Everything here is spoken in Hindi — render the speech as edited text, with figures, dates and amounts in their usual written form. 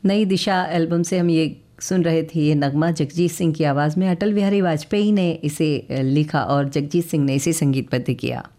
नई दिशा एल्बम से हम ये सुन रहे थे ये नगमा जगजीत सिंह की आवाज़ में। अटल बिहारी वाजपेयी ने इसे लिखा और जगजीत सिंह ने इसे संगीतबद्ध किया।